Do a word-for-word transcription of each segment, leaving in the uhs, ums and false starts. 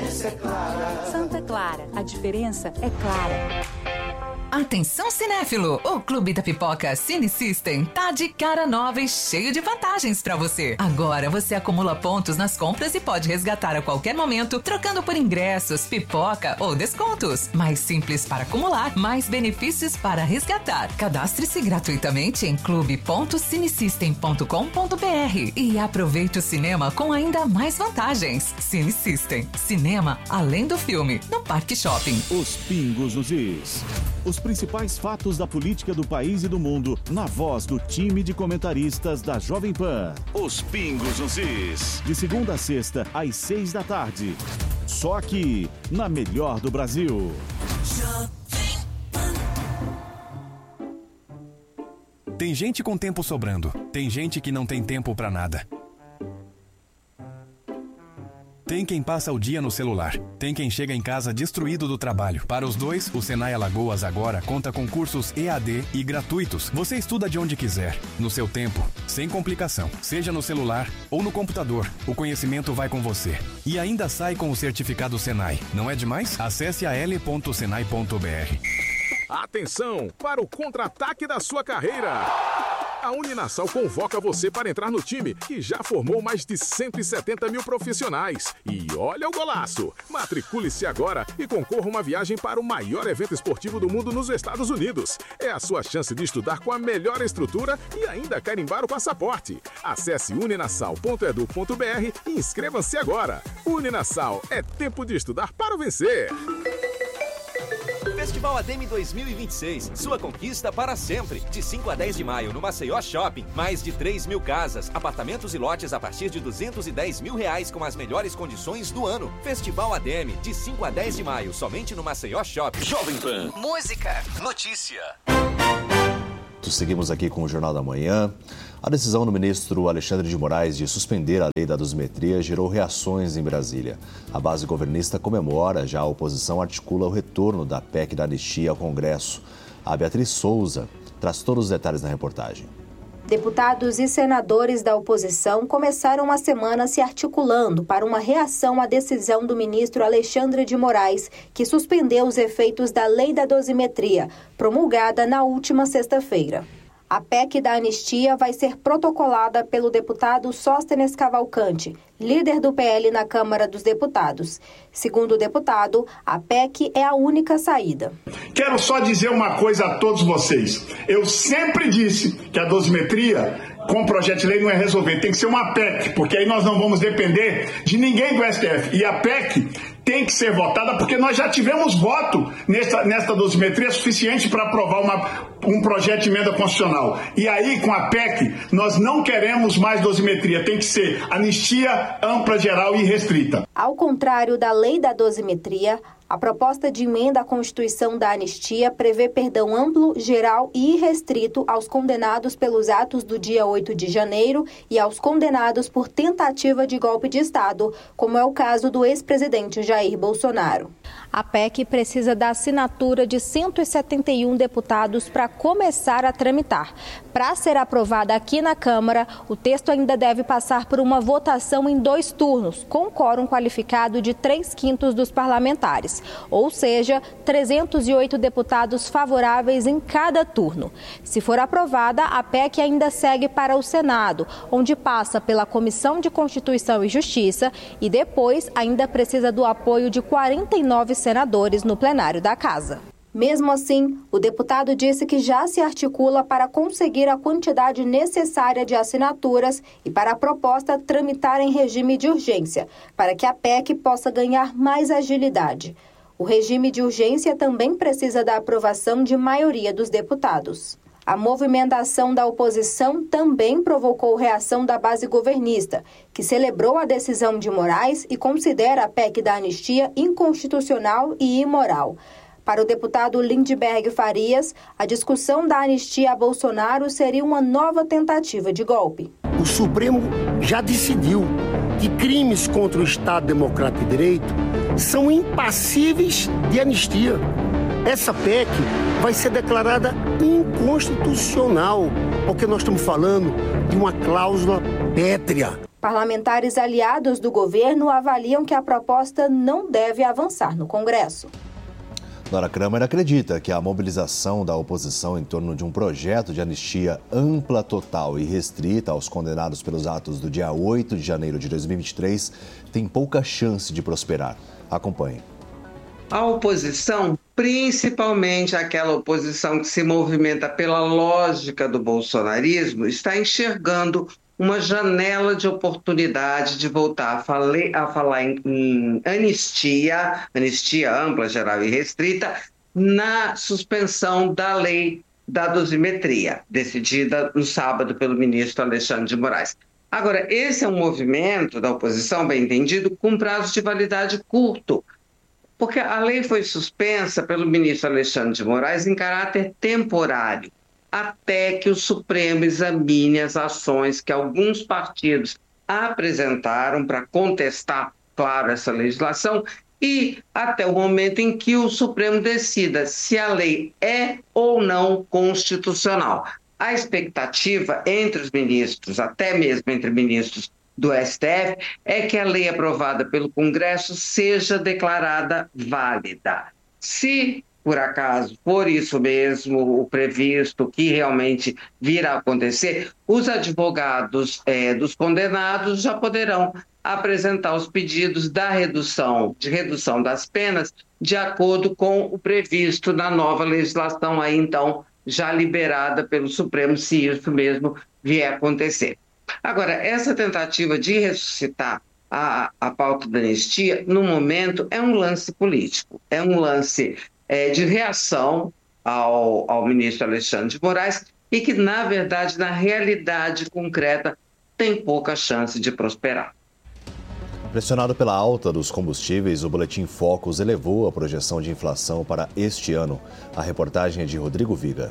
diferença é clara. Santa Clara, a diferença é clara. Atenção cinéfilo, o Clube da Pipoca Cine System tá de cara nova e cheio de vantagens pra você. Agora você acumula pontos nas compras e pode resgatar a qualquer momento, trocando por ingressos, pipoca ou descontos. Mais simples para acumular, mais benefícios para resgatar. Cadastre-se gratuitamente em clube ponto cinesystem ponto com ponto b r e aproveite o cinema com ainda mais vantagens. Cine System, cinema além do filme, no Parque Shopping. Os pingos nos is. Os principais fatos da política do país e do mundo, na voz do time de comentaristas da Jovem Pan. Os pingos nos is. De segunda a sexta, às seis da tarde. Só aqui, na melhor do Brasil. Tem gente com tempo sobrando. Tem gente que não tem tempo pra nada. Tem quem passa o dia no celular. Tem quem chega em casa destruído do trabalho. Para os dois, o Senai Alagoas agora conta com cursos E A D e gratuitos. Você estuda de onde quiser, no seu tempo, sem complicação. Seja no celular ou no computador, o conhecimento vai com você. E ainda sai com o certificado Senai. Não é demais? Acesse a l ponto senai ponto b r. Atenção para o contra-ataque da sua carreira. A Uninassal convoca você para entrar no time que já formou mais de cento e setenta mil profissionais. E olha o golaço! Matricule-se agora e concorra a uma viagem para o maior evento esportivo do mundo nos Estados Unidos. É a sua chance de estudar com a melhor estrutura e ainda carimbar o passaporte. Acesse uninassal ponto edu ponto b r e inscreva-se agora. Uninassal, é tempo de estudar para vencer. Festival Ademe dois mil e vinte e seis, sua conquista para sempre. De cinco a dez de maio no Maceió Shopping, mais de três mil casas, apartamentos e lotes a partir de duzentos e dez mil reais com as melhores condições do ano. Festival Ademe, de cinco a dez de maio, somente no Maceió Shopping. Jovem Pan. Música. Notícia. Seguimos aqui com o Jornal da Manhã. A decisão do ministro Alexandre de Moraes de suspender a lei da dosimetria gerou reações em Brasília. A base governista comemora, já a oposição articula o retorno da P E C da anistia ao Congresso. A Beatriz Souza traz todos os detalhes na reportagem. Deputados e senadores da oposição começaram a semana se articulando para uma reação à decisão do ministro Alexandre de Moraes, que suspendeu os efeitos da lei da dosimetria, promulgada na última sexta-feira. A P E C da anistia vai ser protocolada pelo deputado Sóstenes Cavalcante, líder do P L na Câmara dos Deputados. Segundo o deputado, a P E C é a única saída. Quero só dizer uma coisa a todos vocês. Eu sempre disse que a dosimetria com projeto de lei não é resolver, tem que ser uma P E C, porque aí nós não vamos depender de ninguém do S T F. E a P E C tem que ser votada porque nós já tivemos voto nesta, nesta dosimetria suficiente para aprovar uma, um projeto de emenda constitucional. E aí, com a P E C, nós não queremos mais dosimetria, tem que ser anistia ampla, geral e restrita. Ao contrário da lei da dosimetria, a proposta de emenda à Constituição da anistia prevê perdão amplo, geral e irrestrito aos condenados pelos atos do dia oito de janeiro e aos condenados por tentativa de golpe de Estado, como é o caso do ex-presidente Jair Bolsonaro. A P E C precisa da assinatura de cento e setenta e um deputados para começar a tramitar. Para ser aprovada aqui na Câmara, o texto ainda deve passar por uma votação em dois turnos, com quórum qualificado de três quintos dos parlamentares, ou seja, trezentos e oito deputados favoráveis em cada turno. Se for aprovada, a P E C ainda segue para o Senado, onde passa pela Comissão de Constituição e Justiça e depois ainda precisa do apoio de quarenta e nove senadores no plenário da Casa. Mesmo assim, o deputado disse que já se articula para conseguir a quantidade necessária de assinaturas e para a proposta tramitar em regime de urgência, para que a P E C possa ganhar mais agilidade. O regime de urgência também precisa da aprovação de maioria dos deputados. A movimentação da oposição também provocou reação da base governista, que celebrou a decisão de Moraes e considera a P E C da anistia inconstitucional e imoral. Para o deputado Lindbergh Farias, a discussão da anistia a Bolsonaro seria uma nova tentativa de golpe. O Supremo já decidiu que crimes contra o Estado Democrático de Direito são impassíveis de anistia. Essa P E C vai ser declarada inconstitucional, porque nós estamos falando de uma cláusula pétrea. Parlamentares aliados do governo avaliam que a proposta não deve avançar no Congresso. Nora Kramer acredita que a mobilização da oposição em torno de um projeto de anistia ampla, total e restrita aos condenados pelos atos do dia oito de janeiro de dois mil e vinte e três tem pouca chance de prosperar. Acompanhe. A oposição, principalmente aquela oposição que se movimenta pela lógica do bolsonarismo, está enxergando uma janela de oportunidade de voltar a, fale, a falar em, em anistia, anistia ampla, geral e restrita, na suspensão da lei da dosimetria, decidida no sábado pelo ministro Alexandre de Moraes. Agora, esse é um movimento da oposição, bem entendido, com prazo de validade curto, porque a lei foi suspensa pelo ministro Alexandre de Moraes em caráter temporário, até que o Supremo examine as ações que alguns partidos apresentaram para contestar, claro, essa legislação, e até o momento em que o Supremo decida se a lei é ou não constitucional. A expectativa entre os ministros, até mesmo entre ministros do S T F, é que a lei aprovada pelo Congresso seja declarada válida. Se por acaso for isso mesmo o previsto, que realmente virá a acontecer, os advogados é, dos condenados já poderão apresentar os pedidos da redução, de redução das penas, de acordo com o previsto na nova legislação, aí então já liberada pelo Supremo, se isso mesmo vier a acontecer. Agora, essa tentativa de ressuscitar a, a pauta da anistia, no momento, é um lance político, é um lance É, de reação ao, ao ministro Alexandre de Moraes e que, na verdade, na realidade concreta, tem pouca chance de prosperar. Pressionado pela alta dos combustíveis, o Boletim Focus elevou a projeção de inflação para este ano. A reportagem é de Rodrigo Viga.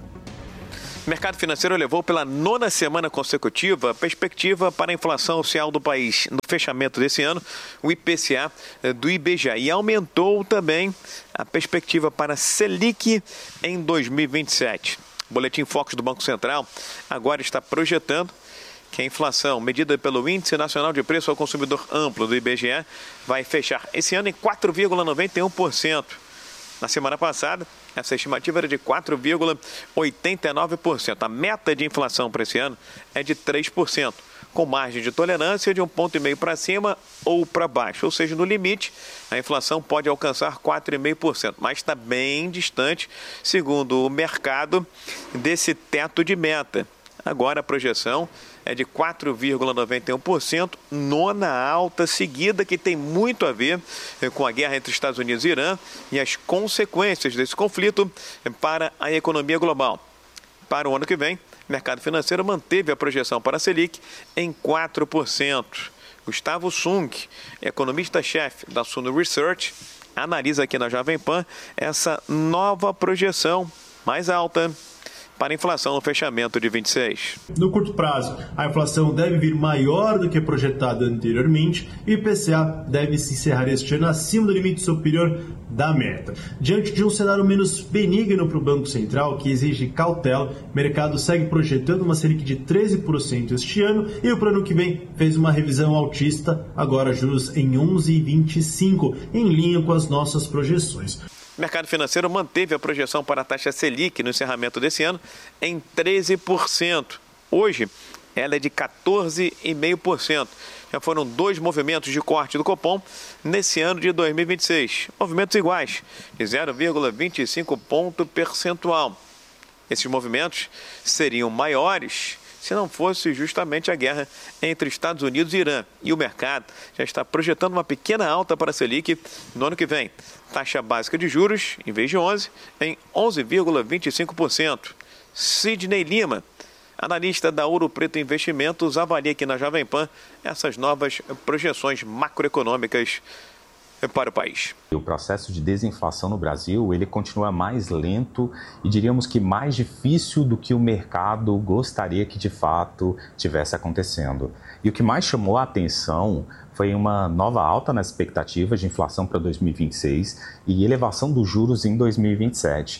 O mercado financeiro elevou pela nona semana consecutiva a perspectiva para a inflação oficial do país. No fechamento desse ano, o I P C A do I B G E e aumentou também a perspectiva para a Selic em dois mil e vinte e sete. O Boletim Focus do Banco Central agora está projetando que a inflação, medida pelo Índice Nacional de Preço ao Consumidor Amplo do I B G E, vai fechar esse ano em quatro vírgula noventa e um por cento. Na semana passada, essa estimativa era de quatro vírgula oitenta e nove por cento. A meta de inflação para esse ano é de três por cento, com margem de tolerância de um ponto e meio para cima ou para baixo. Ou seja, no limite, a inflação pode alcançar quatro vírgula cinco por cento, mas está bem distante, segundo o mercado, desse teto de meta. Agora a projeção é de quatro vírgula noventa e um por cento, nona alta seguida, que tem muito a ver com a guerra entre Estados Unidos e Irã e as consequências desse conflito para a economia global. Para o ano que vem, o mercado financeiro manteve a projeção para a Selic em quatro por cento. Gustavo Sung, economista-chefe da Suno Research, analisa aqui na Jovem Pan essa nova projeção mais alta para a inflação no fechamento de vinte e seis. No curto prazo, a inflação deve vir maior do que projetada anteriormente e o I P C A deve se encerrar este ano acima do limite superior da meta. Diante de um cenário menos benigno para o Banco Central, que exige cautela, o mercado segue projetando uma Selic de treze por cento este ano e o ano que vem fez uma revisão altista, agora juros em onze vírgula vinte e cinco por cento, em linha com as nossas projeções. O mercado financeiro manteve a projeção para a taxa Selic no encerramento desse ano em treze por cento. Hoje, ela é de quatorze vírgula cinco por cento. Já foram dois movimentos de corte do Copom nesse ano de dois mil e vinte e seis. Movimentos iguais, de zero vírgula vinte e cinco ponto percentual. Esses movimentos seriam maiores se não fosse justamente a guerra entre Estados Unidos e Irã. E o mercado já está projetando uma pequena alta para a Selic no ano que vem. Taxa básica de juros, em vez de onze, em onze vírgula vinte e cinco por cento. Sidney Lima, analista da Ouro Preto Investimentos, avalia aqui na Jovem Pan essas novas projeções macroeconômicas para o país. O processo de desinflação no Brasil, ele continua mais lento e diríamos que mais difícil do que o mercado gostaria que de fato tivesse acontecendo. E o que mais chamou a atenção foi uma nova alta nas expectativas de inflação para dois mil e vinte e seis e elevação dos juros em dois mil e vinte e sete.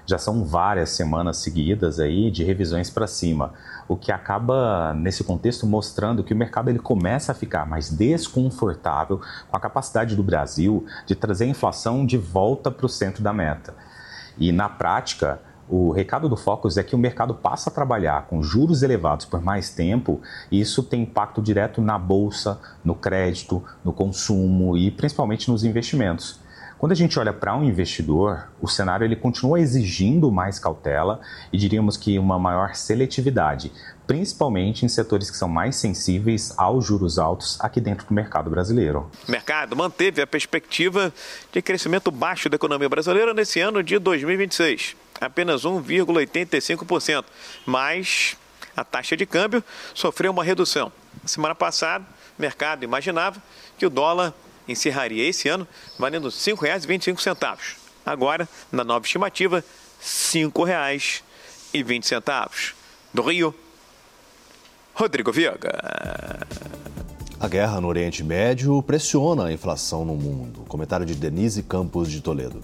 já são várias semanas seguidas aí de revisões para cima, o que acaba, nesse contexto, mostrando que o mercado ele começa a ficar mais desconfortável com a capacidade do Brasil de trazer a inflação de volta para o centro da meta. E, na prática, o recado do Focus é que o mercado passa a trabalhar com juros elevados por mais tempo e isso tem impacto direto na bolsa, no crédito, no consumo e principalmente nos investimentos. Quando a gente olha para um investidor, o cenário ele continua exigindo mais cautela e diríamos que uma maior seletividade, principalmente em setores que são mais sensíveis aos juros altos aqui dentro do mercado brasileiro. O mercado manteve a perspectiva de crescimento baixo da economia brasileira nesse ano de dois mil e vinte e seis, apenas um vírgula oitenta e cinco por cento, mas a taxa de câmbio sofreu uma redução. Na semana passada, o mercado imaginava que o dólar encerraria esse ano valendo cinco reais e vinte e cinco centavos. Agora, na nova estimativa, cinco reais e vinte centavos. Do Rio, Rodrigo Viega. A guerra no Oriente Médio pressiona a inflação no mundo. Comentário de Denise Campos de Toledo.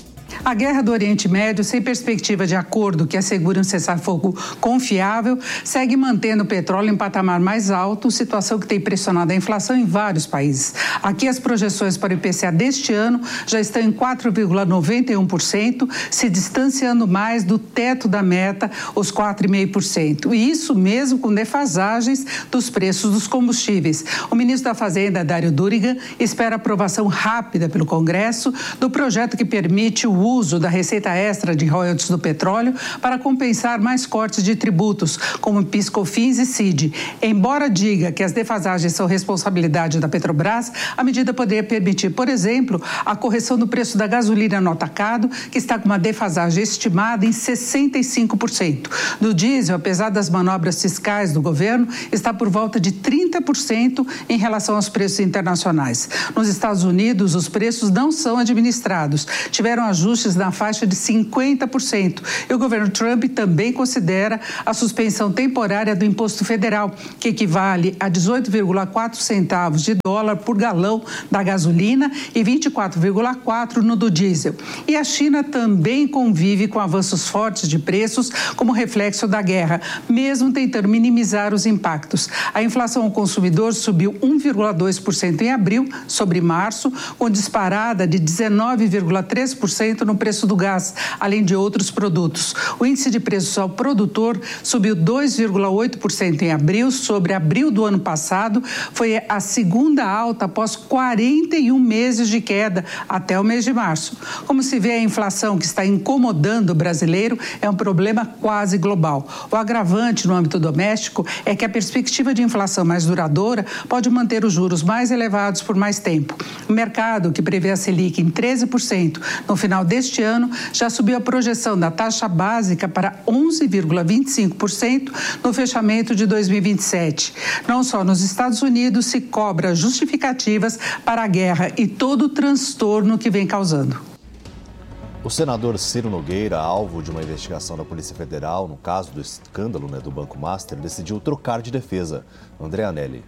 A guerra do Oriente Médio, sem perspectiva de acordo que assegure um cessar-fogo confiável, segue mantendo o petróleo em patamar mais alto, situação que tem pressionado a inflação em vários países. Aqui as projeções para o I P C A deste ano já estão em quatro vírgula noventa e um por cento, se distanciando mais do teto da meta, os quatro vírgula cinco por cento. E isso mesmo com defasagens dos preços dos combustíveis. O ministro da Fazenda, Dário Durigan, espera aprovação rápida pelo Congresso do projeto que permite o uso da receita extra de royalties do petróleo para compensar mais cortes de tributos, como PIS, COFINS e C I D. Embora diga que as defasagens são responsabilidade da Petrobras, a medida poderia permitir, por exemplo, a correção do preço da gasolina no atacado, que está com uma defasagem estimada em sessenta e cinco por cento. Do diesel, apesar das manobras fiscais do governo, está por volta de trinta por cento em relação aos preços internacionais. Nos Estados Unidos, os preços não são administrados. Tiveram ajustes na faixa de cinquenta por cento. E o governo Trump também considera a suspensão temporária do imposto federal, que equivale a dezoito vírgula quatro centavos de dólar por galão da gasolina e vinte e quatro vírgula quatro no do diesel. E a China também convive com avanços fortes de preços como reflexo da guerra, mesmo tentando minimizar os impactos. A inflação ao consumidor subiu um vírgula dois por cento em abril sobre março, com disparada de dezenove vírgula três por cento no preço do gás, além de outros produtos. O índice de preços ao produtor subiu dois vírgula oito por cento em abril sobre abril do ano passado. Foi a segunda alta após quarenta e um meses de queda até o mês de março. Como se vê, a inflação que está incomodando o brasileiro é um problema quase global. O agravante no âmbito doméstico é que a perspectiva de inflação mais duradoura pode manter os juros mais elevados por mais tempo. O mercado, que prevê a Selic em treze por cento no final deste ano, já subiu a projeção da taxa básica para onze vírgula vinte e cinco por cento no fechamento de dois mil e vinte e sete. Não só nos Estados Unidos se cobra justificativas para a guerra e todo o transtorno que vem causando. O senador Ciro Nogueira, alvo de uma investigação da Polícia Federal no caso do escândalo, né, do Banco Master, decidiu trocar de defesa. André Anelli.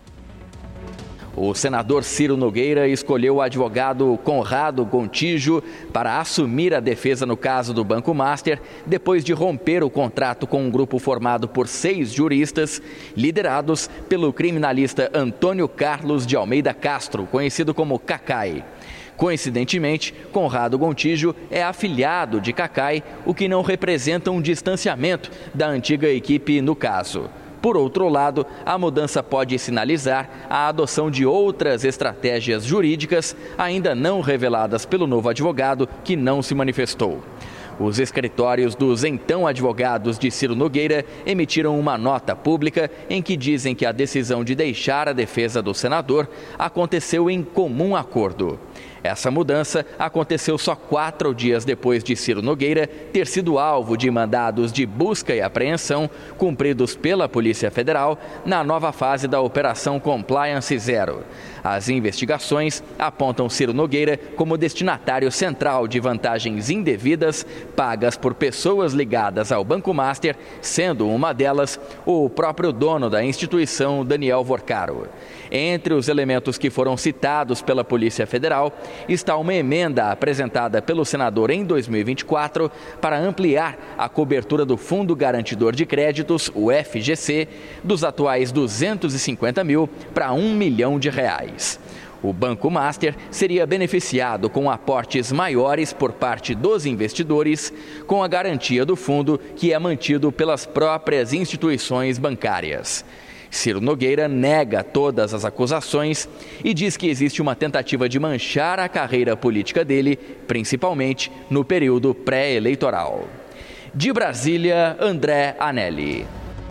O senador Ciro Nogueira escolheu o advogado Conrado Gontijo para assumir a defesa no caso do Banco Master, depois de romper o contrato com um grupo formado por seis juristas, liderados pelo criminalista Antônio Carlos de Almeida Castro, conhecido como Cacai. Coincidentemente, Conrado Gontijo é afiliado de Cacai, o que não representa um distanciamento da antiga equipe no caso. Por outro lado, a mudança pode sinalizar a adoção de outras estratégias jurídicas ainda não reveladas pelo novo advogado, que não se manifestou. Os escritórios dos então advogados de Ciro Nogueira emitiram uma nota pública em que dizem que a decisão de deixar a defesa do senador aconteceu em comum acordo. Essa mudança aconteceu só quatro dias depois de Ciro Nogueira ter sido alvo de mandados de busca e apreensão cumpridos pela Polícia Federal na nova fase da Operação Compliance Zero. As investigações apontam Ciro Nogueira como destinatário central de vantagens indevidas pagas por pessoas ligadas ao Banco Master, sendo uma delas o próprio dono da instituição, Daniel Vorcaro. Entre os elementos que foram citados pela Polícia Federal Federal está uma emenda apresentada pelo senador em dois mil e vinte e quatro para ampliar a cobertura do Fundo Garantidor de Créditos, o F G C, dos atuais duzentos e cinquenta mil para um milhão de reais. O Banco Master seria beneficiado com aportes maiores por parte dos investidores, com a garantia do fundo, que é mantido pelas próprias instituições bancárias. Ciro Nogueira nega todas as acusações e diz que existe uma tentativa de manchar a carreira política dele, principalmente no período pré-eleitoral. De Brasília, André Anelli.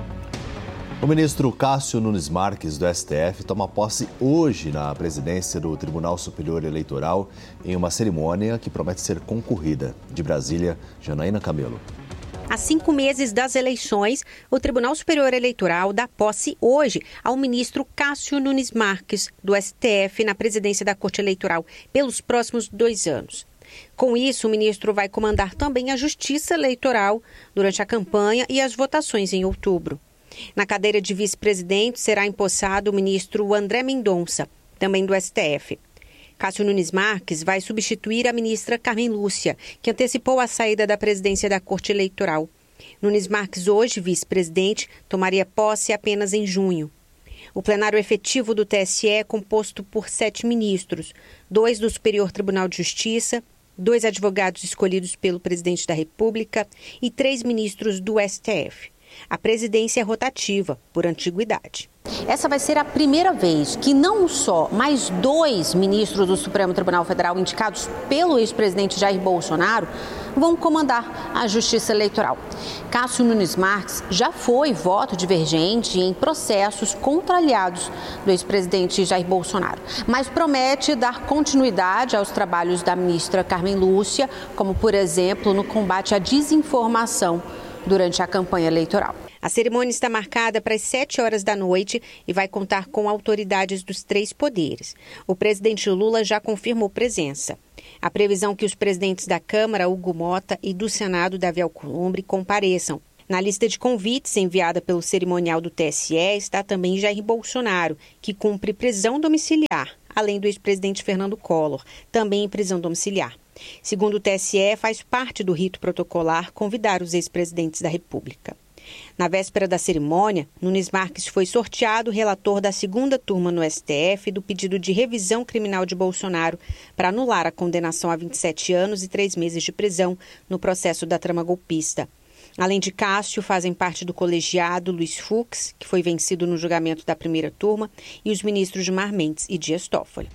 O ministro Cássio Nunes Marques, do S T F, toma posse hoje na presidência do Tribunal Superior Eleitoral em uma cerimônia que promete ser concorrida. De Brasília, Janaína Camelo. Há cinco meses das eleições, o Tribunal Superior Eleitoral dá posse hoje ao ministro Cássio Nunes Marques, do S T F, na presidência da Corte Eleitoral, pelos próximos dois anos. Com isso, o ministro vai comandar também a Justiça Eleitoral durante a campanha e as votações em outubro. Na cadeira de vice-presidente será empossado o ministro André Mendonça, também do S T F. Cássio Nunes Marques vai substituir a ministra Carmen Lúcia, que antecipou a saída da presidência da Corte Eleitoral. Nunes Marques, hoje vice-presidente, tomaria posse apenas em junho. O plenário efetivo do T S E é composto por sete ministros, dois do Superior Tribunal de Justiça, dois advogados escolhidos pelo presidente da República e três ministros do S T F. A presidência é rotativa, por antiguidade. Essa vai ser a primeira vez que não só mais dois ministros do Supremo Tribunal Federal indicados pelo ex-presidente Jair Bolsonaro vão comandar a Justiça Eleitoral. Cássio Nunes Marques já foi voto divergente em processos contra aliados do ex-presidente Jair Bolsonaro, mas promete dar continuidade aos trabalhos da ministra Carmen Lúcia, como, por exemplo, no combate à desinformação durante a campanha eleitoral. A cerimônia está marcada para as sete horas da noite e vai contar com autoridades dos três poderes. O presidente Lula já confirmou presença. A previsão é que os presidentes da Câmara, Hugo Mota, e do Senado, Davi Alcolumbre, compareçam. Na lista de convites enviada pelo cerimonial do T S E está também Jair Bolsonaro, que cumpre prisão domiciliar, além do ex-presidente Fernando Collor, também em prisão domiciliar. Segundo o T S E, faz parte do rito protocolar convidar os ex-presidentes da República. Na véspera da cerimônia, Nunes Marques foi sorteado relator da segunda turma no S T F do pedido de revisão criminal de Bolsonaro para anular a condenação a vinte e sete anos e três meses de prisão no processo da trama golpista. Além de Cássio, fazem parte do colegiado Luiz Fux, que foi vencido no julgamento da primeira turma, e os ministros Gilmar Mendes e Dias Toffoli.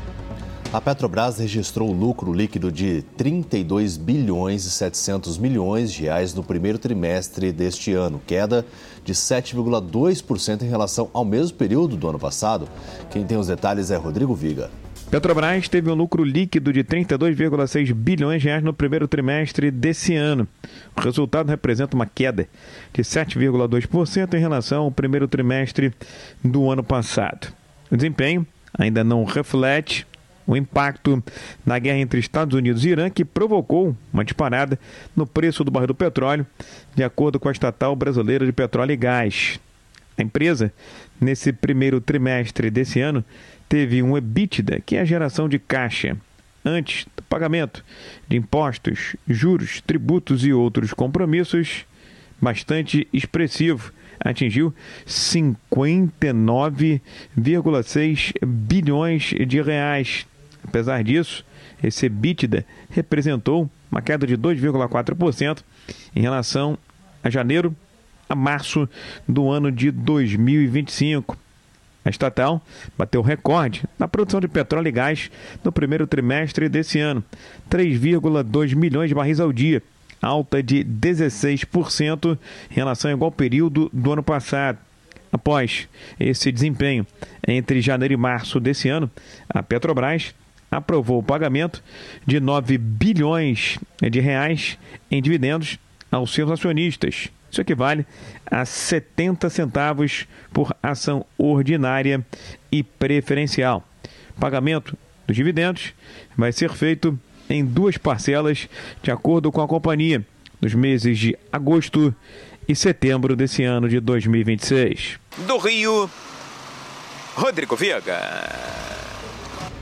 A Petrobras registrou lucro líquido de trinta e dois bilhões e setecentos milhões de reais no primeiro trimestre deste ano, queda de sete vírgula dois por cento em relação ao mesmo período do ano passado. Quem tem os detalhes é Rodrigo Viga. Petrobras teve um lucro líquido de trinta e dois vírgula seis bilhões de reais no primeiro trimestre desse ano. O resultado representa uma queda de sete vírgula dois por cento em relação ao primeiro trimestre do ano passado. O desempenho ainda não reflete o impacto na guerra entre Estados Unidos e Irã, que provocou uma disparada no preço do barril do petróleo, de acordo com a estatal brasileira de petróleo e gás. A empresa, nesse primeiro trimestre desse ano, teve um EBITDA, que é a geração de caixa, antes do pagamento de impostos, juros, tributos e outros compromissos, bastante expressivo. Atingiu cinquenta e nove vírgula seis bilhões de reais. Apesar disso, esse EBITDA representou uma queda de dois vírgula quatro por cento em relação a janeiro a março do ano de dois mil e vinte e cinco. A estatal bateu recorde na produção de petróleo e gás no primeiro trimestre desse ano, três vírgula dois milhões de barris ao dia, alta de dezesseis por cento em relação ao igual período do ano passado. Após esse desempenho entre janeiro e março desse ano, a Petrobras aprovou o pagamento de nove bilhões de reais em dividendos aos seus acionistas. Isso equivale a setenta centavos por ação ordinária e preferencial. O pagamento dos dividendos vai ser feito em duas parcelas, de acordo com a companhia, nos meses de agosto e setembro desse ano de dois mil e vinte e seis. Do Rio, Rodrigo Viga.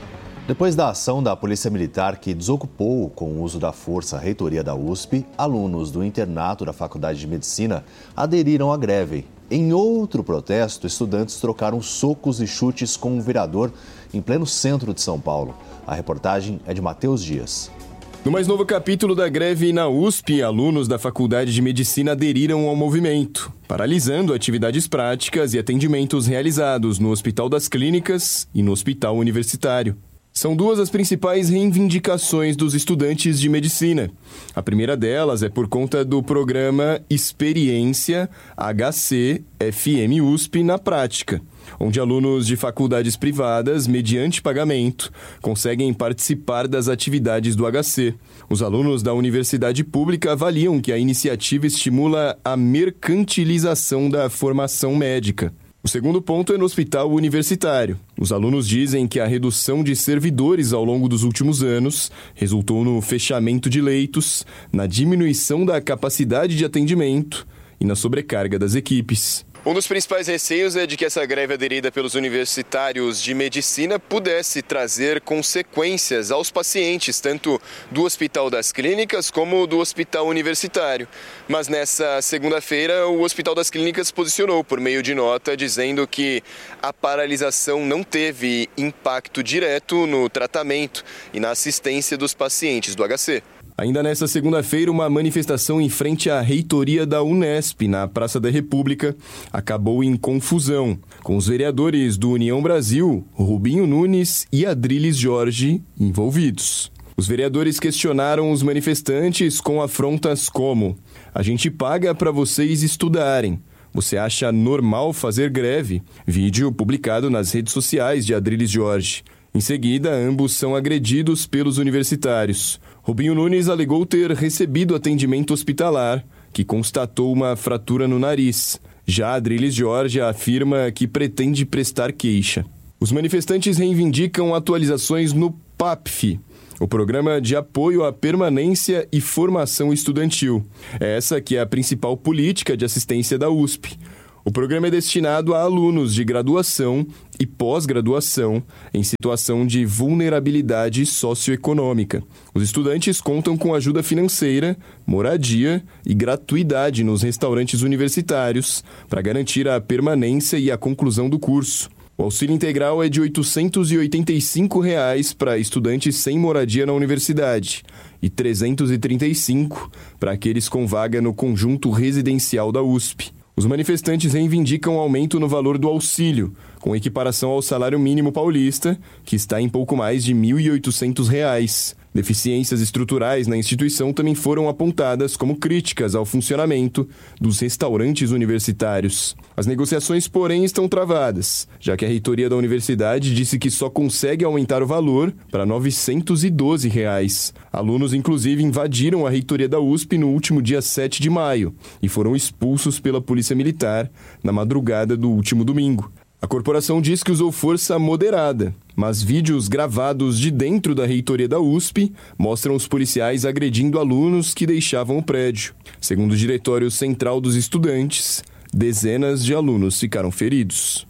Depois da ação da Polícia Militar que desocupou com o uso da força a reitoria da U S P, alunos do internato da Faculdade de Medicina aderiram à greve. Em outro protesto, estudantes trocaram socos e chutes com um vereador em pleno centro de São Paulo. A reportagem é de Matheus Dias. No mais novo capítulo da greve na U S P, alunos da Faculdade de Medicina aderiram ao movimento, paralisando atividades práticas e atendimentos realizados no Hospital das Clínicas e no Hospital Universitário. São duas as principais reivindicações dos estudantes de medicina. A primeira delas é por conta do programa Experiência H C F M U S P na prática, onde alunos de faculdades privadas, mediante pagamento, conseguem participar das atividades do H C. Os alunos da universidade pública avaliam que a iniciativa estimula a mercantilização da formação médica. O segundo ponto é no hospital universitário. Os alunos dizem que a redução de servidores ao longo dos últimos anos resultou no fechamento de leitos, na diminuição da capacidade de atendimento e na sobrecarga das equipes. Um dos principais receios é de que essa greve aderida pelos universitários de medicina pudesse trazer consequências aos pacientes, tanto do Hospital das Clínicas como do Hospital Universitário. Mas nessa segunda-feira, o Hospital das Clínicas posicionou por meio de nota dizendo que a paralisação não teve impacto direto no tratamento e na assistência dos pacientes do H C. Ainda nesta segunda-feira, uma manifestação em frente à reitoria da Unesp, na Praça da República, acabou em confusão, com os vereadores do União Brasil, Rubinho Nunes e Adriles Jorge, envolvidos. Os vereadores questionaram os manifestantes com afrontas como: a gente paga para vocês estudarem. Você acha normal fazer greve? Vídeo publicado nas redes sociais de Adriles Jorge. Em seguida, ambos são agredidos pelos universitários. Rubinho Nunes alegou ter recebido atendimento hospitalar, que constatou uma fratura no nariz. Já Adriles Jorge afirma que pretende prestar queixa. Os manifestantes reivindicam atualizações no P A P F, o Programa de Apoio à Permanência e Formação Estudantil. Essa que é a principal política de assistência da U S P. O programa é destinado a alunos de graduação e pós-graduação em situação de vulnerabilidade socioeconômica. Os estudantes contam com ajuda financeira, moradia e gratuidade nos restaurantes universitários para garantir a permanência e a conclusão do curso. O auxílio integral é de oitocentos e oitenta e cinco reais para estudantes sem moradia na universidade e trezentos e trinta e cinco reais para aqueles com vaga no conjunto residencial da U S P. Os manifestantes reivindicam aumento no valor do auxílio, com equiparação ao salário mínimo paulista, que está em pouco mais de mil e oitocentos reais. Deficiências estruturais na instituição também foram apontadas como críticas ao funcionamento dos restaurantes universitários. As negociações, porém, estão travadas, já que a reitoria da universidade disse que só consegue aumentar o valor para novecentos e doze reais. Alunos, inclusive, invadiram a reitoria da U S P no último dia sete de maio e foram expulsos pela Polícia Militar na madrugada do último domingo. A corporação diz que usou força moderada, mas vídeos gravados de dentro da reitoria da U S P mostram os policiais agredindo alunos que deixavam o prédio. Segundo o Diretório Central dos Estudantes, dezenas de alunos ficaram feridos.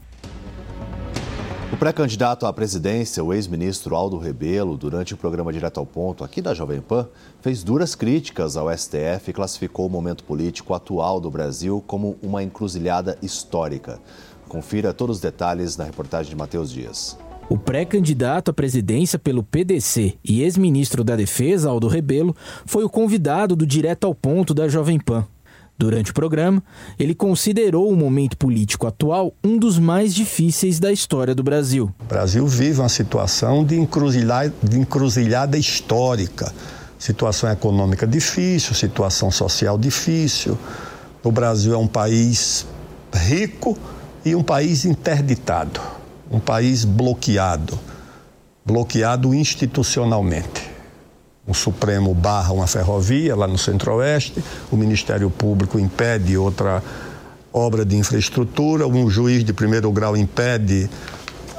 O pré-candidato à presidência, o ex-ministro Aldo Rebelo, durante o programa Direto ao Ponto, aqui da Jovem Pan, fez duras críticas ao S T F e classificou o momento político atual do Brasil como uma encruzilhada histórica. Confira todos os detalhes na reportagem de Matheus Dias. O pré-candidato à presidência pelo P D C e ex-ministro da Defesa, Aldo Rebelo, foi o convidado do Direto ao Ponto da Jovem Pan. Durante o programa, ele considerou o momento político atual um dos mais difíceis da história do Brasil. O Brasil vive uma situação de encruzilhada, de encruzilhada histórica. Situação econômica difícil, situação social difícil. O Brasil é um país rico e um país interditado, um país bloqueado, bloqueado institucionalmente. O Supremo barra uma ferrovia lá no Centro-Oeste, o Ministério Público impede outra obra de infraestrutura, um juiz de primeiro grau impede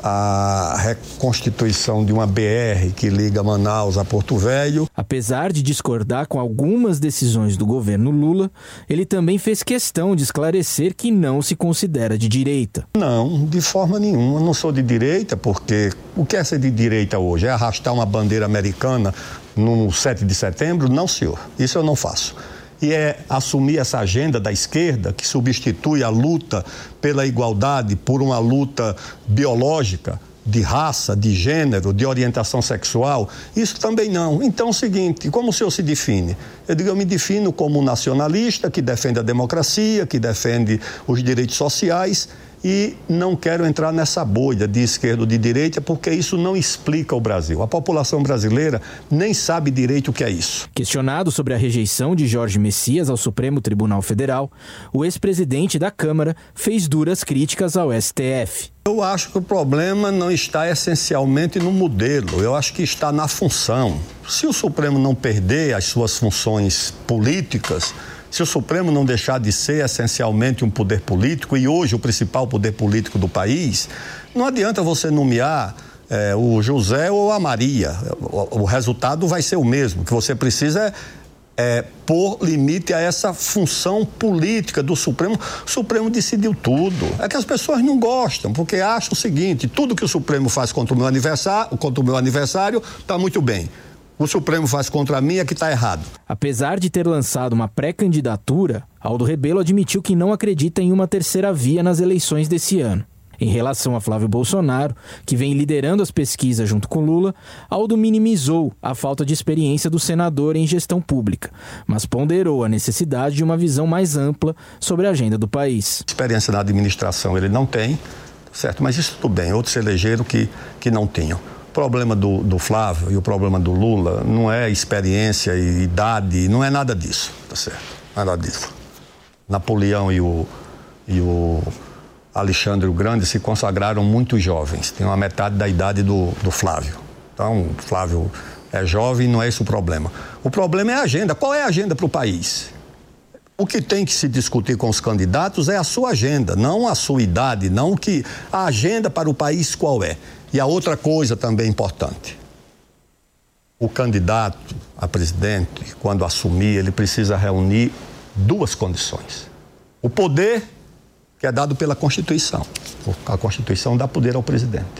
a reconstituição de uma B R que liga Manaus a Porto Velho. Apesar de discordar com algumas decisões do governo Lula, ele também fez questão de esclarecer que não se considera de direita. Não, de forma nenhuma. Eu não sou de direita, porque o que é ser de direita hoje? É arrastar uma bandeira americana no sete de setembro? Não, senhor. Isso eu não faço. E é assumir essa agenda da esquerda que substitui a luta pela igualdade por uma luta biológica, de raça, de gênero, de orientação sexual. Isso também não. Então é o seguinte, como o senhor se define? Eu digo, eu me defino como um nacionalista que defende a democracia, que defende os direitos sociais e não quero entrar nessa bolha de esquerda ou de direita, porque isso não explica o Brasil. A população brasileira nem sabe direito o que é isso. Questionado sobre a rejeição de Jorge Messias ao Supremo Tribunal Federal, o ex-presidente da Câmara fez duras críticas ao S T F. Eu acho que o problema não está essencialmente no modelo, eu acho que está na função. Se o Supremo não perder as suas funções políticas, se o Supremo não deixar de ser essencialmente um poder político e hoje o principal poder político do país, não adianta você nomear é, o José ou a Maria. O, o resultado vai ser o mesmo. O que você precisa é, é pôr limite a essa função política do Supremo. O Supremo decidiu tudo. É que as pessoas não gostam, porque acham o seguinte, tudo que o Supremo faz contra o meu aniversário, contra o meu aniversário, está muito bem. O Supremo faz contra mim é que está errado. Apesar de ter lançado uma pré-candidatura, Aldo Rebelo admitiu que não acredita em uma terceira via nas eleições desse ano. Em relação a Flávio Bolsonaro, que vem liderando as pesquisas junto com Lula, Aldo minimizou a falta de experiência do senador em gestão pública, mas ponderou a necessidade de uma visão mais ampla sobre a agenda do país. Experiência na administração ele não tem, certo? Mas isso tudo bem, outros se elegeram que, que não tinham. O problema do, do Flávio e o problema do Lula não é experiência e idade, não é nada disso, tá certo? Não é nada disso. Napoleão e o, e o Alexandre o Grande se consagraram muito jovens, tem uma metade da idade do, do Flávio. Então, o Flávio é jovem e não é esse o problema. O problema é a agenda. Qual é a agenda para o país? O que tem que se discutir com os candidatos é a sua agenda, não a sua idade, não o que... A agenda para o país qual é? E a outra coisa também importante, o candidato a presidente, quando assumir, ele precisa reunir duas condições. O poder, que é dado pela Constituição. A Constituição dá poder ao presidente.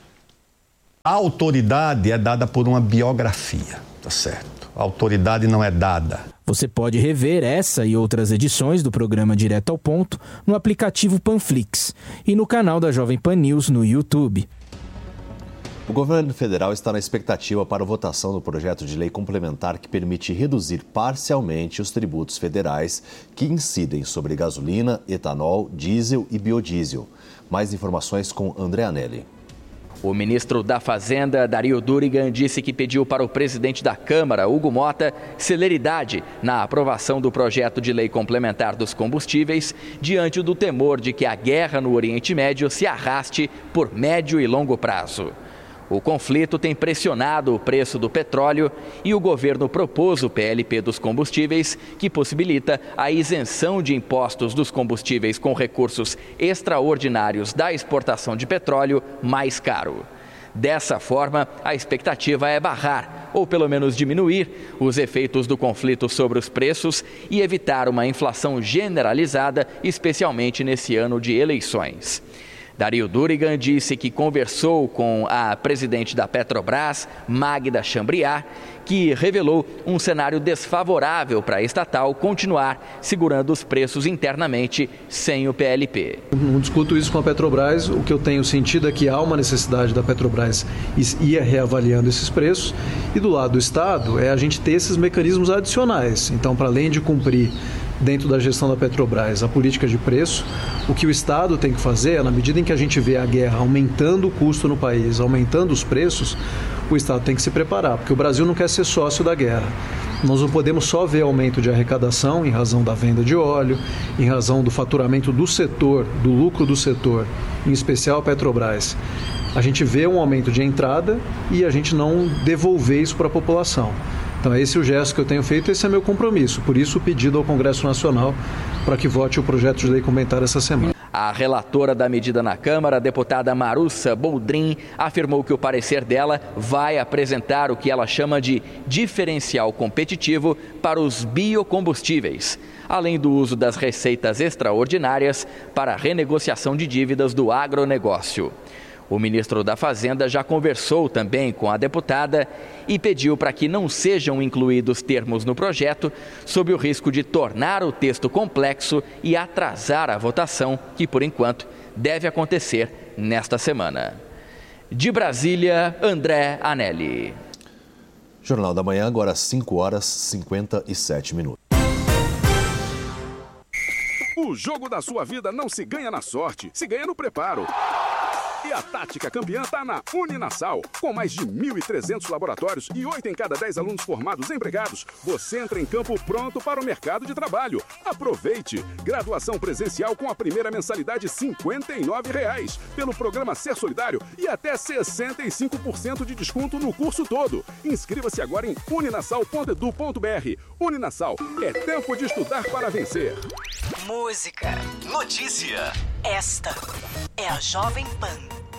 A autoridade é dada por uma biografia, tá certo? A autoridade não é dada. Você pode rever essa e outras edições do programa Direto ao Ponto no aplicativo Panflix e no canal da Jovem Pan News no YouTube. O governo federal está na expectativa para a votação do projeto de lei complementar que permite reduzir parcialmente os tributos federais que incidem sobre gasolina, etanol, diesel e biodiesel. Mais informações com André Anelli. O ministro da Fazenda, Dario Durigan, disse que pediu para o presidente da Câmara, Hugo Mota, celeridade na aprovação do projeto de lei complementar dos combustíveis, diante do temor de que a guerra no Oriente Médio se arraste por médio e longo prazo. O conflito tem pressionado o preço do petróleo e o governo propôs o P L P dos combustíveis, que possibilita a isenção de impostos dos combustíveis com recursos extraordinários da exportação de petróleo mais caro. Dessa forma, a expectativa é barrar, ou pelo menos diminuir, os efeitos do conflito sobre os preços e evitar uma inflação generalizada, especialmente nesse ano de eleições. Dario Durigan disse que conversou com a presidente da Petrobras, Magda Chambriard, que revelou um cenário desfavorável para a estatal continuar segurando os preços internamente sem o P L P. Não discuto isso com a Petrobras, o que eu tenho sentido é que há uma necessidade da Petrobras ir reavaliando esses preços e do lado do Estado é a gente ter esses mecanismos adicionais. Então, para além de cumprir dentro da gestão da Petrobras a política de preço, o que o Estado tem que fazer é, na medida em que a gente vê a guerra aumentando o custo no país, aumentando os preços, o Estado tem que se preparar, porque o Brasil não quer ser sócio da guerra. Nós não podemos só ver aumento de arrecadação em razão da venda de óleo, em razão do faturamento do setor, do lucro do setor, em especial a Petrobras. A gente vê um aumento de entrada e a gente não devolver isso para a população. Então, esse é o gesto que eu tenho feito, esse é meu compromisso. Por isso, o pedido ao Congresso Nacional para que vote o projeto de lei complementar essa semana. A relatora da medida na Câmara, a deputada Marussa Boldrin, afirmou que o parecer dela vai apresentar o que ela chama de diferencial competitivo para os biocombustíveis, além do uso das receitas extraordinárias para a renegociação de dívidas do agronegócio. O ministro da Fazenda já conversou também com a deputada e pediu para que não sejam incluídos termos no projeto, sob o risco de tornar o texto complexo e atrasar a votação, que por enquanto deve acontecer nesta semana. De Brasília, André Anelli. Jornal da Manhã, agora às cinco horas e cinquenta e sete minutos. O jogo da sua vida não se ganha na sorte, se ganha no preparo. E a tática campeã está na Uninasal. Com mais de mil e trezentos laboratórios e oito em cada dez alunos formados empregados, você entra em campo pronto para o mercado de trabalho. Aproveite! Graduação presencial com a primeira mensalidade cinquenta e nove reais pelo programa Ser Solidário e até sessenta e cinco por cento de desconto no curso todo. Inscreva-se agora em uninasal ponto edu ponto br. Uninasal, é tempo de estudar para vencer. Música, notícia. Esta é a Jovem Pan.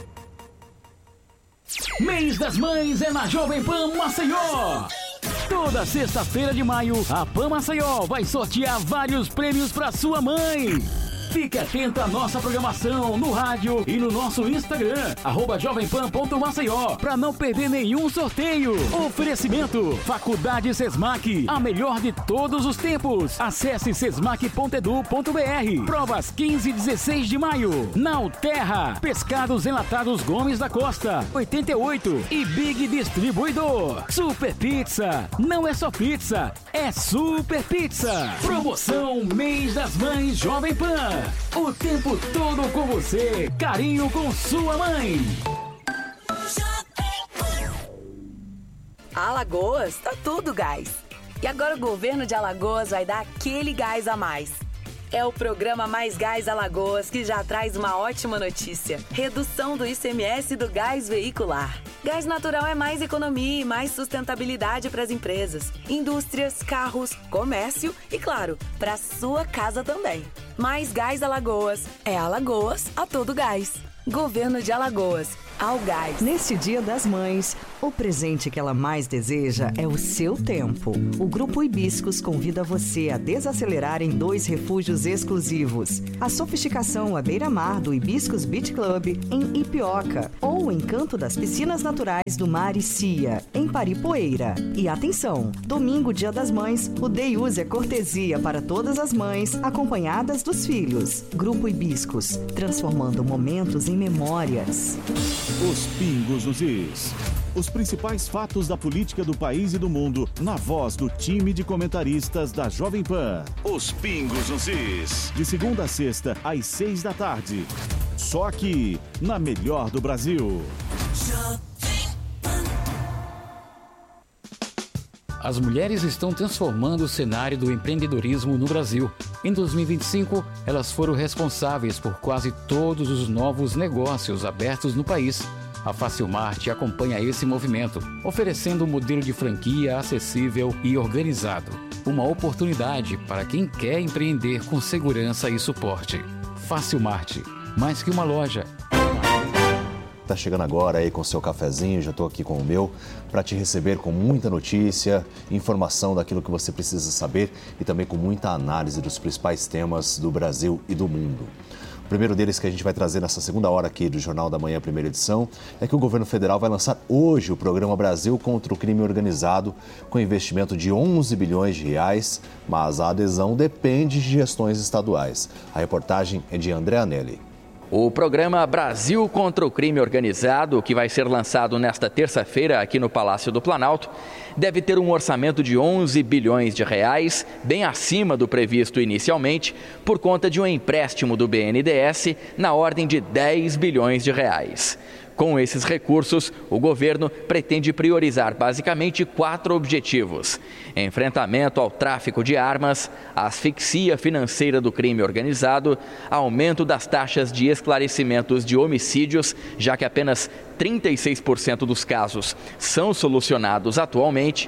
Mês das Mães é na Jovem Pan Maceió. Toda sexta-feira de maio, a Pan Maceió vai sortear vários prêmios para sua mãe. Fique atento à nossa programação no rádio e no nosso Instagram, arroba jovempan ponto maceió, para não perder nenhum sorteio. Oferecimento, Faculdade Sesmac, a melhor de todos os tempos. Acesse sesmac ponto edu ponto br. Provas quinze e dezesseis de maio. Nalterra, Pescados Enlatados Gomes da Costa, oitenta e oito. E Big Distribuidor. Super Pizza, não é só pizza, é Super Pizza. Promoção Mês das Mães Jovem Pan. O tempo todo com você. Carinho com sua mãe. Alagoas, tá tudo gás. E agora o governo de Alagoas vai dar aquele gás a mais. É o programa Mais Gás Alagoas que já traz uma ótima notícia. Redução do I C M S do gás veicular. Gás natural é mais economia e mais sustentabilidade para as empresas, indústrias, carros, comércio e, claro, para sua casa também. Mais Gás Alagoas é Alagoas a todo gás. Governo de Alagoas, ao gás. Neste Dia das Mães, o presente que ela mais deseja é o seu tempo. O Grupo Hibiscos convida você a desacelerar em dois refúgios exclusivos. A sofisticação à beira-mar do Hibiscos Beach Club, em Ipioca, ou o encanto das piscinas naturais do Maricia, em Paripoeira. E atenção, domingo, Dia das Mães, o Day Use é cortesia para todas as mães, acompanhadas dos filhos. Grupo Hibiscos, transformando momentos em memórias. Os Pingos nos Is. Os principais fatos da política do país e do mundo, na voz do time de comentaristas da Jovem Pan. Os Pingos nos Is. De segunda a sexta, às seis da tarde. Só aqui, na melhor do Brasil. As mulheres estão transformando o cenário do empreendedorismo no Brasil. Em dois mil e vinte e cinco, elas foram responsáveis por quase todos os novos negócios abertos no país. A Facilmart acompanha esse movimento, oferecendo um modelo de franquia acessível e organizado. Uma oportunidade para quem quer empreender com segurança e suporte. Facilmart, mais que uma loja. Tá chegando agora aí com o seu cafezinho, já estou aqui com o meu, para te receber com muita notícia, informação daquilo que você precisa saber e também com muita análise dos principais temas do Brasil e do mundo. O primeiro deles que a gente vai trazer nessa segunda hora aqui do Jornal da Manhã, primeira edição, é que o governo federal vai lançar hoje o programa Brasil contra o Crime Organizado, com investimento de onze bilhões de reais, mas a adesão depende de gestões estaduais. A reportagem é de André Anelli. O programa Brasil contra o Crime Organizado, que vai ser lançado nesta terça-feira aqui no Palácio do Planalto, deve ter um orçamento de onze bilhões de reais, bem acima do previsto inicialmente, por conta de um empréstimo do B N D E S na ordem de dez bilhões de reais. Com esses recursos, o governo pretende priorizar basicamente quatro objetivos: enfrentamento ao tráfico de armas, asfixia financeira do crime organizado, aumento das taxas de esclarecimentos de homicídios, já que apenas trinta e seis por cento dos casos são solucionados atualmente,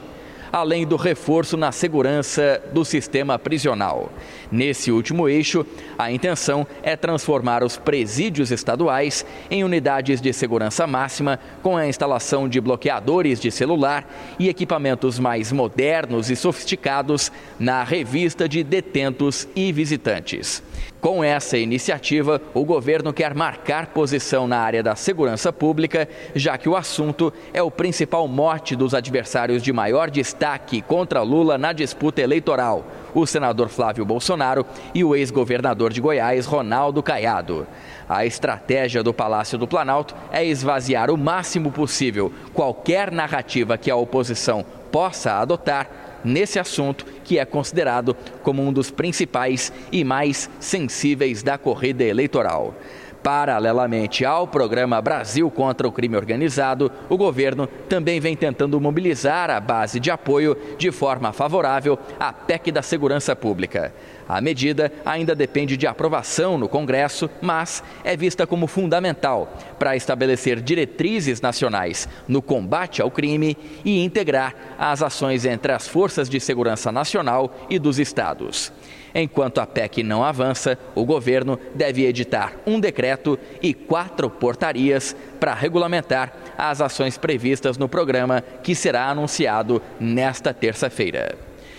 além do reforço na segurança do sistema prisional. Nesse último eixo, a intenção é transformar os presídios estaduais em unidades de segurança máxima, com a instalação de bloqueadores de celular e equipamentos mais modernos e sofisticados na revista de detentos e visitantes. Com essa iniciativa, o governo quer marcar posição na área da segurança pública, já que o assunto é o principal mote dos adversários de maior destaque contra Lula na disputa eleitoral, o senador Flávio Bolsonaro e o ex-governador de Goiás, Ronaldo Caiado. A estratégia do Palácio do Planalto é esvaziar o máximo possível qualquer narrativa que a oposição possa adotar nesse assunto, que é considerado como um dos principais e mais sensíveis da corrida eleitoral. Paralelamente ao programa Brasil contra o Crime Organizado, o governo também vem tentando mobilizar a base de apoio de forma favorável à P E C da Segurança Pública. A medida ainda depende de aprovação no Congresso, mas é vista como fundamental para estabelecer diretrizes nacionais no combate ao crime e integrar as ações entre as forças de segurança nacional e dos estados. Enquanto a P E C não avança, o governo deve editar um decreto e quatro portarias para regulamentar as ações previstas no programa, que será anunciado nesta terça-feira.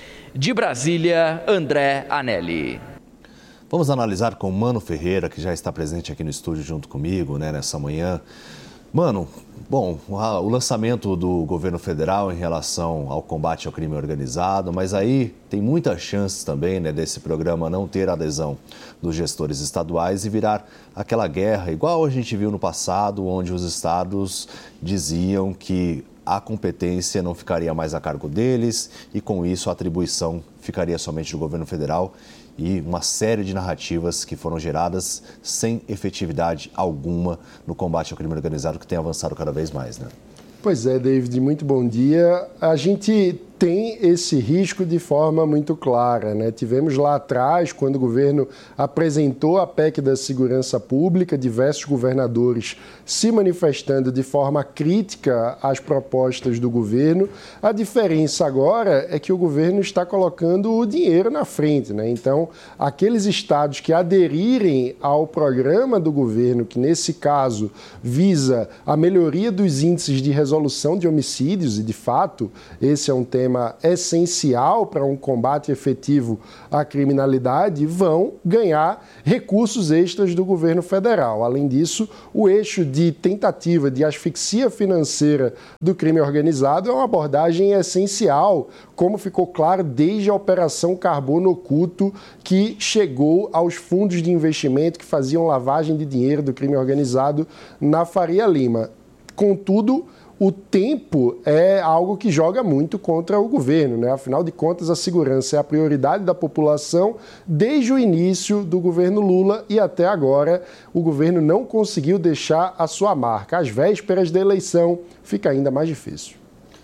De Brasília, André Anelli. Vamos analisar com o Mano Ferreira, que já está presente aqui no estúdio junto comigo, né, nessa manhã. Mano, bom, o lançamento do governo federal em relação ao combate ao crime organizado, mas aí tem muitas chances também, né, desse programa não ter adesão dos gestores estaduais e virar aquela guerra, igual a gente viu no passado, onde os estados diziam que a competência não ficaria mais a cargo deles e, com isso, a atribuição ficaria somente do governo federal. E uma série de narrativas que foram geradas sem efetividade alguma no combate ao crime organizado, que tem avançado cada vez mais, né? Pois é, David, muito bom dia. A gente tem esse risco de forma muito clara, né? Tivemos lá atrás, quando o governo apresentou a P E C da Segurança Pública, diversos governadores se manifestando de forma crítica às propostas do governo. A diferença agora é que o governo está colocando o dinheiro na frente, né? Então, aqueles estados que aderirem ao programa do governo, que nesse caso visa a melhoria dos índices de resolução de homicídios, e de fato esse é um tema essencial para um combate efetivo à criminalidade, vão ganhar recursos extras do governo federal. Além disso, o eixo de tentativa de asfixia financeira do crime organizado é uma abordagem essencial, como ficou claro desde a Operação Carbono Oculto, que chegou aos fundos de investimento que faziam lavagem de dinheiro do crime organizado na Faria Lima. Contudo, o tempo é algo que joga muito contra o governo, né? Afinal de contas, a segurança é a prioridade da população desde o início do governo Lula e até agora o governo não conseguiu deixar a sua marca. Às vésperas da eleição, fica ainda mais difícil.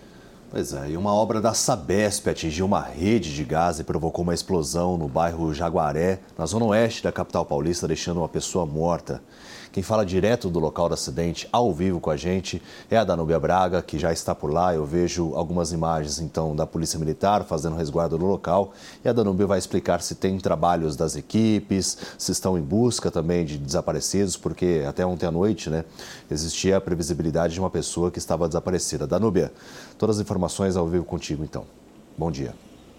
Pois é, e uma obra da Sabesp atingiu uma rede de gás e provocou uma explosão no bairro Jaguaré, na zona oeste da capital paulista, deixando uma pessoa morta. Quem fala direto do local do acidente, ao vivo com a gente, é a Danúbia Braga, que já está por lá. Eu vejo algumas imagens, então, da Polícia Militar fazendo resguardo no local. E a Danúbia vai explicar se tem trabalhos das equipes, se estão em busca também de desaparecidos, porque até ontem à noite, né, existia a previsibilidade de uma pessoa que estava desaparecida. Danúbia, todas as informações ao vivo contigo, então. Bom dia.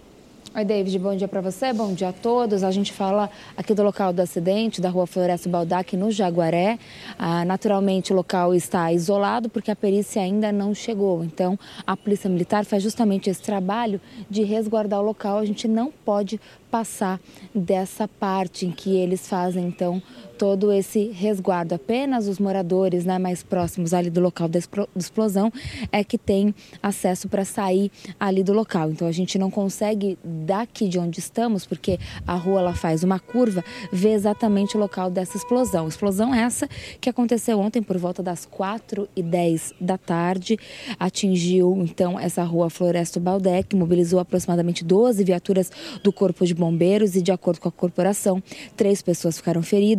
Oi, David, bom dia para você, bom dia a todos. A gente fala aqui do local do acidente, da rua Florescio Baldac, no Jaguaré. Ah, naturalmente, o local está isolado porque a perícia ainda não chegou. Então, a Polícia Militar faz justamente esse trabalho de resguardar o local. A gente não pode passar dessa parte em que eles fazem, então, todo esse resguardo. Apenas os moradores, né, mais próximos ali do local da explosão é que tem acesso para sair ali do local. Então, a gente não consegue, daqui de onde estamos, porque a rua ela faz uma curva, ver exatamente o local dessa explosão. Explosão essa que aconteceu ontem por volta das quatro e dez da tarde, atingiu, então, essa rua Florescio Baldac, mobilizou aproximadamente doze viaturas do Corpo de Bombeiros e, de acordo com a corporação, três pessoas ficaram feridas,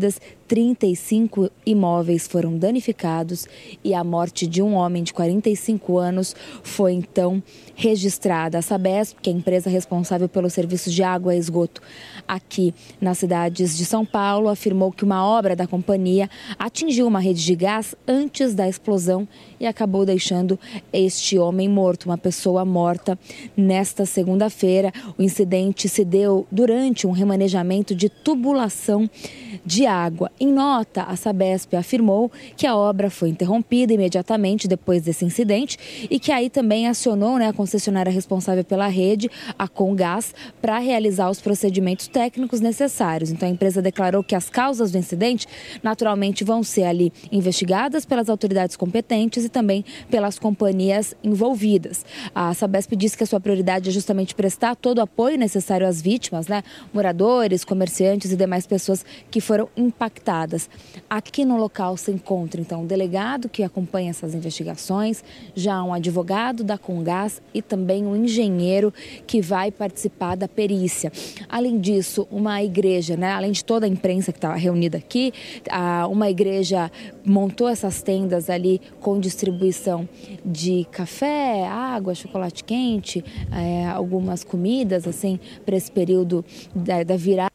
trinta e cinco imóveis foram danificados e a morte de um homem de quarenta e cinco anos foi então registrada. A Sabesp, que é a empresa responsável pelos serviços de água e esgoto aqui nas cidades de São Paulo, afirmou que uma obra da companhia atingiu uma rede de gás antes da explosão e acabou deixando este homem morto, uma pessoa morta. Nesta segunda-feira, o incidente se deu durante um remanejamento de tubulação de água. Em nota, a Sabesp afirmou que a obra foi interrompida imediatamente depois desse incidente e que aí também acionou, né, a concessionária responsável pela rede, a Comgás, para realizar os procedimentos técnicos necessários. Então, a empresa declarou que as causas do incidente, naturalmente, vão ser ali investigadas pelas autoridades competentes e também pelas companhias envolvidas. A Sabesp disse que a sua prioridade é justamente prestar todo o apoio necessário às vítimas, né, moradores, comerciantes e demais pessoas que foram impactadas. Aqui no local se encontra, então, um delegado que acompanha essas investigações, já um advogado da Comgás e também um engenheiro que vai participar da perícia. Além disso, uma igreja, né, além de toda a imprensa que está reunida aqui, uma igreja montou essas tendas ali com distribuição de café, água, chocolate quente, é, algumas comidas, assim, para esse período da, da virada.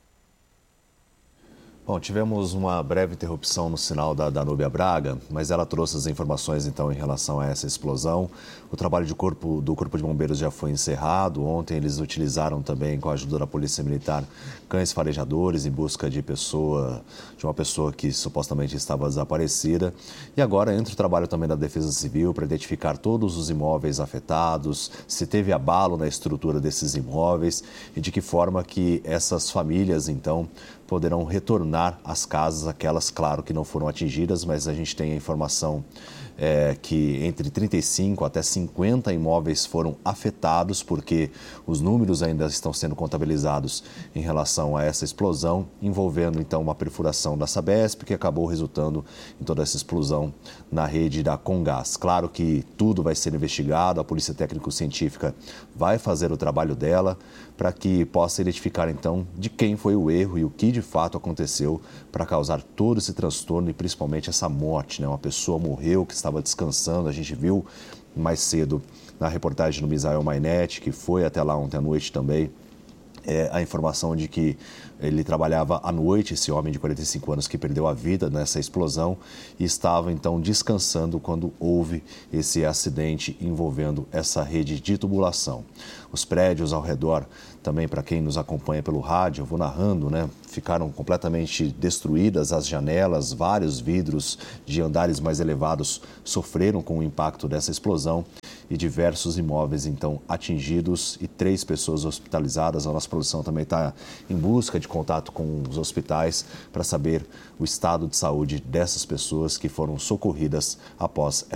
Bom, tivemos uma breve interrupção no sinal da Danúbia Braga, mas ela trouxe as informações, então, em relação a essa explosão. O trabalho de corpo, do Corpo de Bombeiros já foi encerrado. Ontem eles utilizaram também, com a ajuda da Polícia Militar, cães farejadores em busca de, pessoa, de uma pessoa que supostamente estava desaparecida. E agora entra o trabalho também da Defesa Civil para identificar todos os imóveis afetados, se teve abalo na estrutura desses imóveis e de que forma que essas famílias, então, poderão retornar às casas, aquelas, claro, que não foram atingidas, mas a gente tem a informação é, que entre trinta e cinco até cinquenta imóveis foram afetados, porque os números ainda estão sendo contabilizados em relação a essa explosão, envolvendo então uma perfuração da Sabesp, que acabou resultando em toda essa explosão na rede da Comgás. Claro que tudo vai ser investigado, a Polícia Técnico-Científica vai fazer o trabalho dela para que possa identificar então de quem foi o erro e o que de fato aconteceu para causar todo esse transtorno e principalmente essa morte, né? Uma pessoa morreu que estava descansando, a gente viu mais cedo na reportagem do Misael Mainetti, que foi até lá ontem à noite também, é, a informação de que ele trabalhava à noite, esse homem de quarenta e cinco anos que perdeu a vida nessa explosão e estava então descansando quando houve esse acidente envolvendo essa rede de tubulação. Os prédios ao redor, também para quem nos acompanha pelo rádio, eu vou narrando, né? Ficaram completamente destruídas as janelas, vários vidros de andares mais elevados sofreram com o impacto dessa explosão e diversos imóveis então atingidos e três pessoas hospitalizadas. A nossa produção também está em busca de contato com os hospitais para saber o estado de saúde dessas pessoas que foram socorridas após